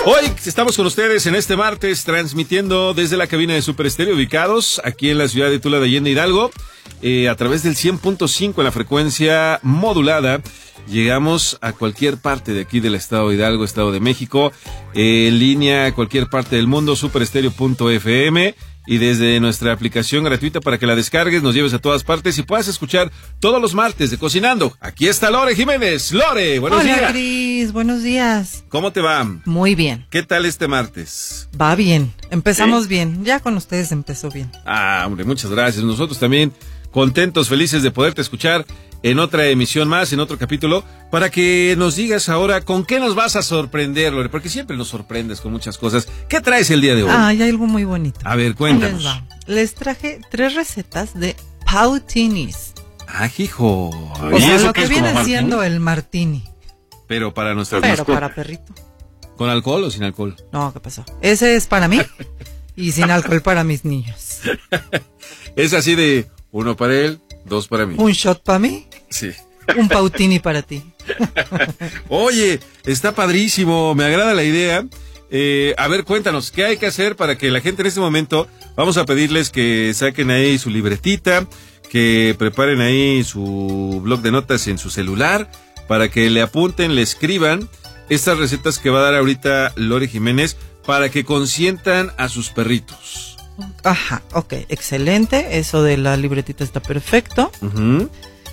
Hoy estamos con ustedes en este martes, transmitiendo desde la cabina de Super Estéreo, ubicados aquí en la ciudad de Tula de Allende, Hidalgo, a través del 100.5 en la frecuencia modulada. Llegamos a cualquier parte de aquí del estado de Hidalgo, estado de México, en línea a cualquier parte del mundo, superestereo.fm, y desde nuestra aplicación gratuita para que la descargues, nos lleves a todas partes y puedas escuchar todos los martes de Cocinando. Aquí está Lore Jiménez. Lore, buenos días. Hola, Cris, buenos días. ¿Cómo te va? Muy bien. ¿Qué tal este martes? Va bien, empezamos bien, ya con ustedes empezó bien. Hombre, muchas gracias. Nosotros también contentos, felices de poderte escuchar en otra emisión más, en otro capítulo, para que nos digas ahora con qué nos vas a sorprender, Lore, porque siempre nos sorprendes con muchas cosas. ¿Qué traes el día de hoy? Hay algo muy bonito. A ver, cuéntanos. Les traje 3 recetas de poutinis. Hijo. O sea, lo que viene siendo el martini. Pero para nuestra Pero para perrito. ¿Con alcohol o sin alcohol? No, ¿qué pasó? Ese es para mí y sin alcohol para mis niños. Es así de 1 para él, 2 para mí. ¿Un shot para mí? Sí. Un pautini para ti. Oye, está padrísimo, me agrada la idea. A ver, cuéntanos, ¿qué hay que hacer para que la gente en este momento, vamos a pedirles que saquen ahí su libretita, que preparen ahí su blog de notas en su celular, para que le apunten, le escriban estas recetas que va a dar ahorita Lore Jiménez, para que consientan a sus perritos. Ajá, ok, excelente, eso de la libretita está perfecto. Uh-huh.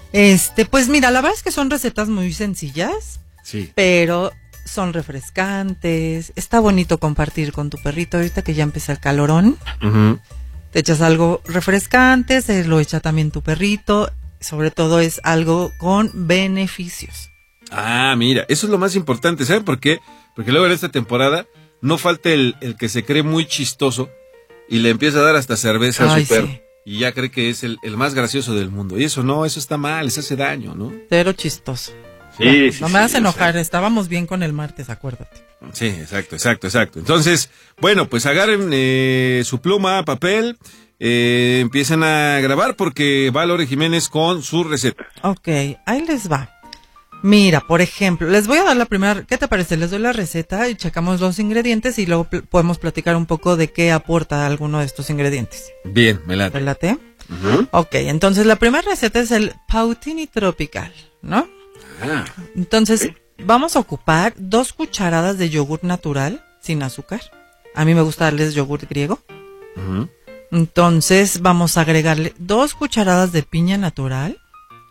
Pues mira, la verdad es que son recetas muy sencillas, sí, pero son refrescantes, está bonito compartir con tu perrito ahorita que ya empieza el calorón. uh-huh. Te echas algo refrescante, se lo echa también tu perrito, sobre todo es algo con beneficios. Mira, eso es lo más importante, ¿saben por qué? Porque luego en esta temporada no falta el que se cree muy chistoso y le empieza a dar hasta cerveza a su perro. Sí. Y ya cree que es el más gracioso del mundo. Y eso no, eso está mal, eso hace daño, ¿no? Cero chistoso. Sí, no me vas a enojar, estábamos bien con el martes, acuérdate. Sí, exacto. Entonces, bueno, pues agarren su pluma, papel, empiecen a grabar porque va Lore Jiménez con su receta. Ok, ahí les va. Mira, por ejemplo, les voy a dar la primera, ¿qué te parece? Les doy la receta y checamos los ingredientes y luego podemos platicar un poco de qué aporta alguno de estos ingredientes. Bien, me late. ¿Me late? Uh-huh. Ok, entonces la primera receta es el pautini tropical, ¿no? Entonces, vamos a ocupar 2 cucharadas de yogur natural sin azúcar. A mí me gusta darles yogur griego. Uh-huh. Entonces, vamos a agregarle 2 cucharadas de piña natural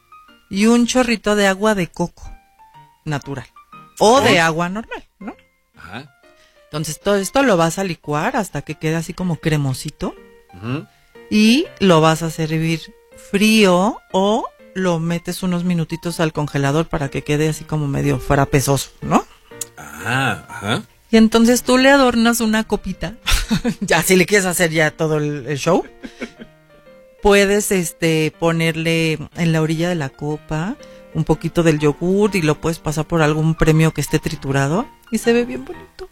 y un chorrito de agua de coco natural o de agua normal, ¿no? Ajá. Entonces todo esto lo vas a licuar hasta que quede así como cremosito. Uh-huh. Y lo vas a servir frío o lo metes unos minutitos al congelador para que quede así como medio frapesoso, ¿no? Ajá. Y entonces tú le adornas una copita, ya si le quieres hacer ya todo el show. Puedes ponerle en la orilla de la copa un poquito del yogur y lo puedes pasar por algún premio que esté triturado y se ve bien bonito.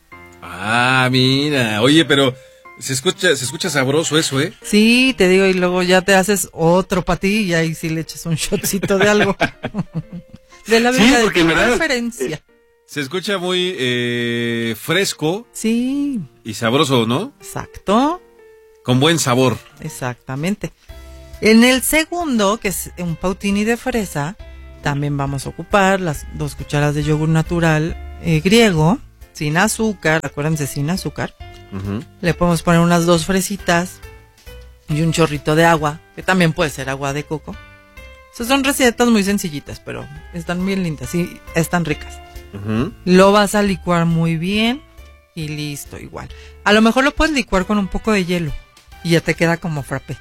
Mira, oye, pero se escucha sabroso eso, ¿eh? Sí, te digo, y luego ya te haces otro para ti y ahí sí le echas un shotcito de algo. De la bebida de tu preferencia. Se escucha muy fresco. Sí. Y sabroso, ¿no? Exacto. Con buen sabor. Exactamente. En el segundo, que es un pautini de fresa, también vamos a ocupar las 2 cucharadas de yogur natural griego, sin azúcar, acuérdense, sin azúcar. Uh-huh. Le podemos poner unas 2 fresitas y un chorrito de agua, que también puede ser agua de coco. Esas son recetas muy sencillitas, pero están bien lindas y están ricas. Uh-huh. Lo vas a licuar muy bien y listo, igual. A lo mejor lo puedes licuar con un poco de hielo y ya te queda como frappé.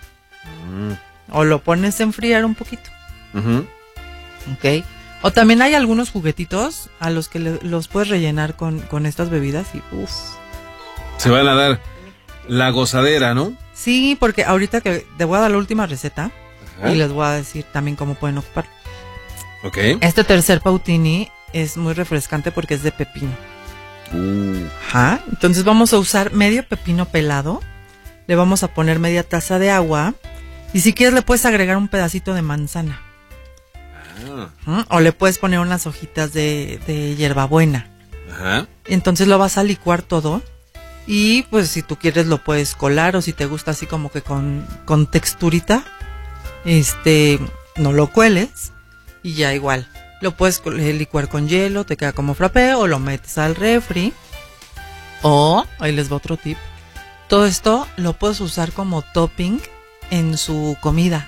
O lo pones a enfriar un poquito. Uh-huh. Ok. O también hay algunos juguetitos a los que los puedes rellenar con estas bebidas y uff. Se van a dar la gozadera, ¿no? Sí, porque ahorita que te voy a dar la última receta. Ajá. Y les voy a decir también cómo pueden ocupar. Ok. Este tercer pautini es muy refrescante porque es de pepino. Ajá. Entonces vamos a usar medio pepino pelado. Le vamos a poner media taza de agua. Y si quieres le puedes agregar un pedacito de manzana. O le puedes poner unas hojitas de hierbabuena. Ajá. Entonces lo vas a licuar todo y pues si tú quieres lo puedes colar o si te gusta así como que con texturita, no lo cueles y ya igual. Lo puedes licuar con hielo, te queda como frappé o lo metes al refri. O, ahí les va otro tip. Todo esto lo puedes usar como topping en su comida.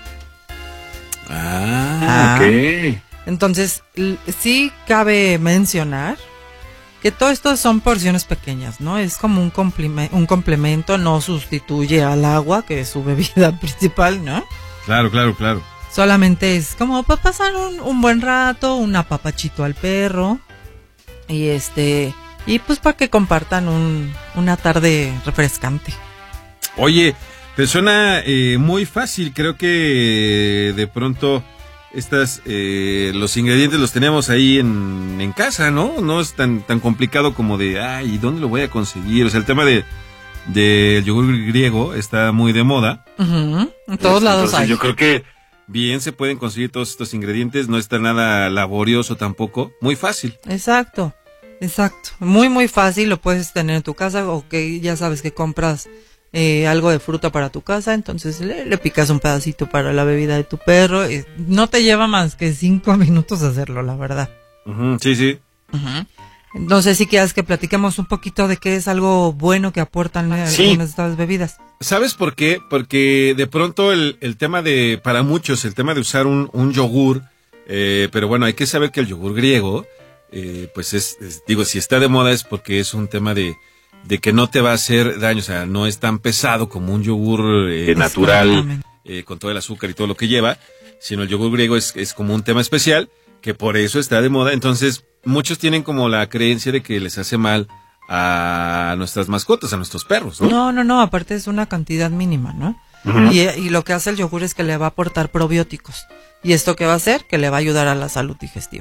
Ok. Entonces, sí cabe mencionar que todo esto son porciones pequeñas, ¿no? Es como un complemento, no sustituye al agua, que es su bebida principal, ¿no? Claro. Solamente es como para pasar un buen rato, un apapachito al perro y pues para que compartan una tarde refrescante. Oye, te suena muy fácil. Creo que de pronto los ingredientes los tenemos ahí en casa, ¿no? No es tan complicado como de, ¿y dónde lo voy a conseguir? O sea, el tema del yogur griego está muy de moda. Uh-huh. En todos lados hay. Yo creo que bien se pueden conseguir todos estos ingredientes, no está nada laborioso tampoco, muy fácil. Exacto. Muy, muy fácil, lo puedes tener en tu casa o que ya sabes que compras algo de fruta para tu casa, entonces le picas un pedacito para la bebida de tu perro. No te lleva más que 5 minutos hacerlo, la verdad. Uh-huh, sí. Uh-huh. No sé si quieras que platiquemos un poquito de qué es algo bueno que aportan algunas de estas bebidas. ¿Sabes por qué? Porque de pronto el tema para muchos, el tema de usar un yogur, pero bueno, hay que saber que el yogur griego, pues digo, si está de moda es porque es un tema de que no te va a hacer daño, o sea, no es tan pesado como un yogur natural, con todo el azúcar y todo lo que lleva, sino el yogur griego es como un tema especial, que por eso está de moda. Entonces, muchos tienen como la creencia de que les hace mal a nuestras mascotas, a nuestros perros, ¿no? No, aparte es una cantidad mínima, ¿no? Uh-huh. Y lo que hace el yogur es que le va a aportar probióticos. ¿Y esto qué va a hacer? Que le va a ayudar a la salud digestiva.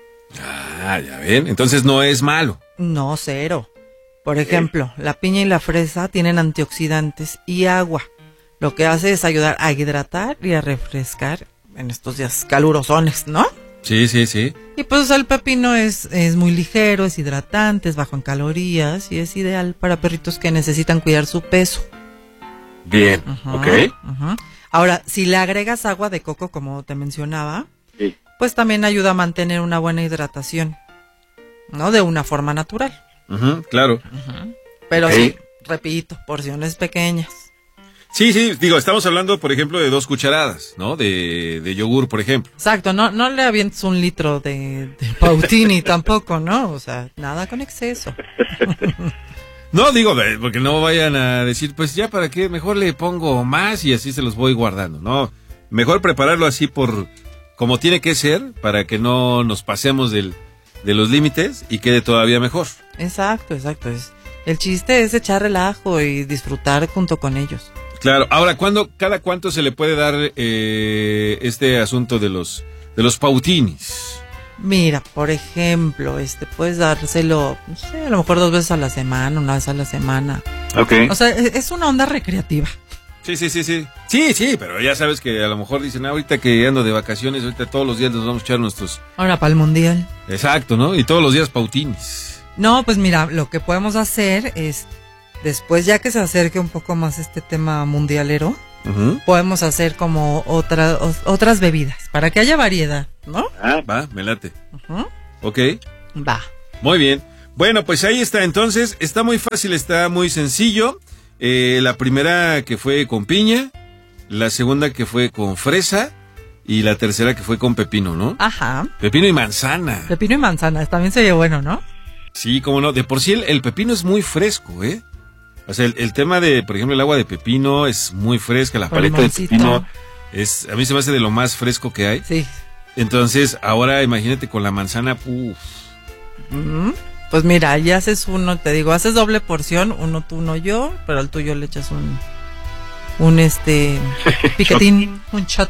Ya ven, entonces no es malo. No, cero. Por ejemplo, la piña y la fresa tienen antioxidantes y agua. Lo que hace es ayudar a hidratar y a refrescar en estos días calurosones, ¿no? Sí. Y pues el pepino es muy ligero, es hidratante, es bajo en calorías y es ideal para perritos que necesitan cuidar su peso. Bien, uh-huh, ok. Uh-huh. Ahora, si le agregas agua de coco, como te mencionaba, sí, pues también ayuda a mantener una buena hidratación, ¿no? De una forma natural. Uh-huh, claro. Uh-huh. Pero sí, repito, porciones pequeñas. Sí, digo, estamos hablando, por ejemplo, de 2 cucharadas, ¿no? De yogur, por ejemplo. Exacto, no le avientes 1 litro de Pautini tampoco, ¿no? O sea, nada con exceso. No, digo, porque no vayan a decir, pues ya, ¿para qué? Mejor le pongo más y así se los voy guardando, ¿no? Mejor prepararlo así como tiene que ser, para que no nos pasemos de los límites y quede todavía mejor. Exacto. El chiste es echar relajo y disfrutar junto con ellos. Claro. Ahora, cada cuánto se le puede dar este asunto de los pautinis? Mira, por ejemplo, puedes dárselo, no sé, a lo mejor 2 veces a la semana, 1 vez a la semana. Okay. O sea, es una onda recreativa. Sí. Sí, pero ya sabes que a lo mejor dicen, ahorita que ando de vacaciones, ahorita todos los días nos vamos a echar nuestros... Ahora para el mundial. Exacto, ¿no? Y todos los días pautinis. No, pues mira, lo que podemos hacer es, después ya que se acerque un poco más este tema mundialero, uh-huh, podemos hacer como otras bebidas, para que haya variedad, ¿no? Va, me late. Uh-huh. Ok. Va. Muy bien. Bueno, pues ahí está, entonces, está muy fácil, está muy sencillo. La primera que fue con piña, la segunda que fue con fresa y la tercera que fue con pepino, ¿no? Ajá. Pepino y manzana. Pepino y manzana, también se ve bueno, ¿no? Sí, cómo no. De por sí el pepino es muy fresco, ¿eh? O sea, el tema de, por ejemplo, el agua de pepino es muy fresca, la paleta de pepino a mí se me hace de lo más fresco que hay. Sí. Entonces, ahora imagínate con la manzana, Pues mira, ya haces haces doble porción, uno tú, uno yo, pero al tuyo le echas un piquetín, un shot.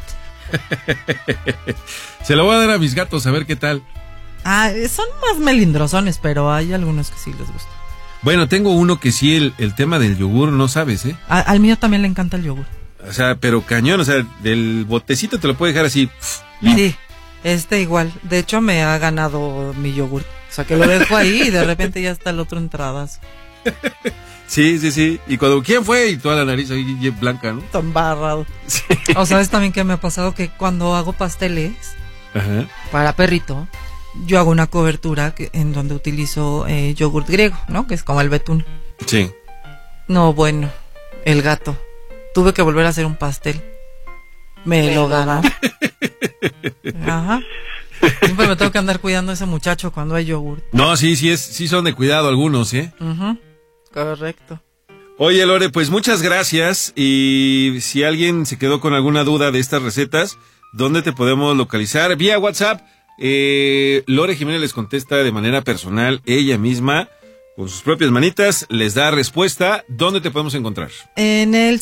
Se lo voy a dar a mis gatos a ver qué tal. Son más melindrosones, pero hay algunos que sí les gusta. Bueno, tengo uno que sí, el tema del yogur, no sabes, ¿eh? Al mío también le encanta el yogur. O sea, pero cañón, o sea, del botecito te lo puede dejar así. Sí, igual. De hecho, me ha ganado mi yogur O sea, que lo dejo ahí y de repente ya está el otro entradas. Sí. Y cuando, ¿quién fue? Y toda la nariz ahí blanca, ¿no? Tan barrado. Sí. O sabes también que me ha pasado que cuando hago pasteles para perrito, yo hago una cobertura en donde utilizo yogurt griego, ¿no? Que es como el betún. Sí. No, bueno, el gato. Tuve que volver a hacer un pastel. Me lo ganó. Ajá. Siempre me tengo que andar cuidando a ese muchacho cuando hay yogurt. No, sí son de cuidado algunos, ¿eh? Correcto. Oye, Lore, pues muchas gracias. Y si alguien se quedó con alguna duda de estas recetas, ¿dónde te podemos localizar? Vía WhatsApp. Lore Jiménez les contesta de manera personal, ella misma, con sus propias manitas, les da respuesta. ¿Dónde te podemos encontrar? En el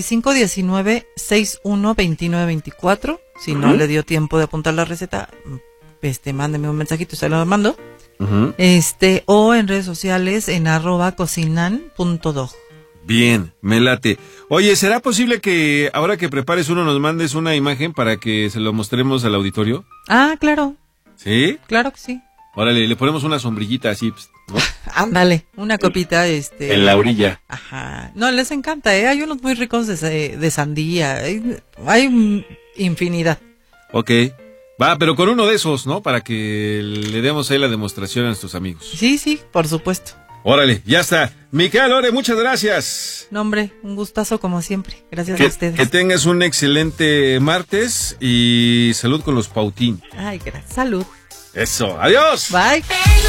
5519-612924. Si no le dio tiempo de apuntar la receta, mándeme un mensajito, se lo mando. O en redes sociales en @cocinan.dog. Bien, me late. Oye, ¿será posible que ahora que prepares uno nos mandes una imagen para que se lo mostremos al auditorio? Ah, claro. ¿Sí? Claro que sí. Órale, le ponemos una sombrillita así, ¿no? Ándale, una copita, en la orilla. Ajá. No, les encanta, hay unos muy ricos de sandía, hay infinidad. Ok. Va, pero con uno de esos, ¿no? Para que le demos ahí la demostración a nuestros amigos. Sí, por supuesto. Órale, ya está. Micaela, Lore, muchas gracias. No, hombre, un gustazo como siempre. Gracias a ustedes. Que tengas un excelente martes y salud con los Pautín. Ay, gracias. Salud. Eso, adiós. Bye.